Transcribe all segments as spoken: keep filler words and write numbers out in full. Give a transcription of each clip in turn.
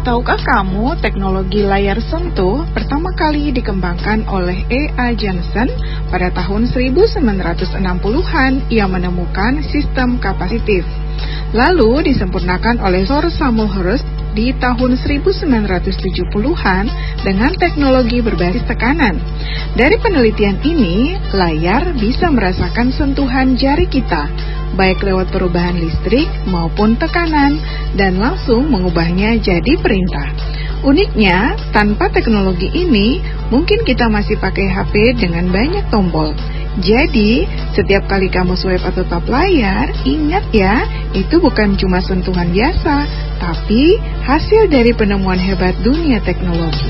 Tahukah kamu teknologi layar sentuh pertama kali dikembangkan oleh E A Johnson pada tahun seribu sembilan ratus enam puluhan yang menemukan sistem kapasitif. Lalu disempurnakan oleh Sir Samuel Hurst di tahun seribu sembilan ratus tujuh puluhan dengan teknologi berbasis tekanan. Dari penelitian ini, layar bisa merasakan sentuhan jari kita, baik lewat perubahan listrik maupun tekanan, dan langsung mengubahnya jadi perintah. Uniknya, tanpa teknologi ini, mungkin kita masih pakai H P dengan banyak tombol. Jadi, setiap kali kamu swipe atau tap layar, ingat ya, itu bukan cuma sentuhan biasa, tapi hasil dari penemuan hebat dunia teknologi.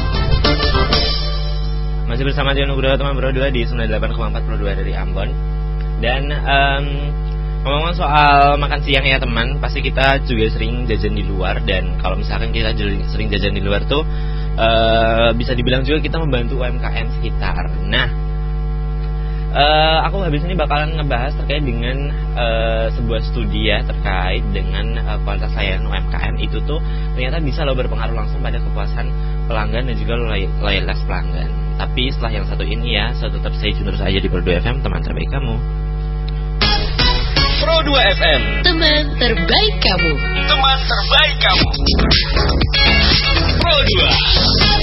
Masih bersama Dio Nugroho, teman Bro dua di sembilan puluh delapan koma empat Pro dua dari Ambon. Dan um, ngomong soal makan siang ya teman, pasti kita juga sering jajan di luar. Dan kalau misalkan kita sering jajan di luar tuh uh, bisa dibilang juga kita membantu U M K M sekitar. Nah, Uh, aku habis ini bakalan ngebahas terkait dengan uh, sebuah studi ya terkait dengan uh, kualitas layanan U M K M itu tuh ternyata bisa loh berpengaruh langsung pada kepuasan pelanggan dan juga loyalitas pelanggan. Tapi setelah yang satu ini ya, so tetap stay tune terus aja di Pro dua F M, teman terbaik kamu. Pro dua F M, teman terbaik kamu. Teman terbaik kamu. Pro dua.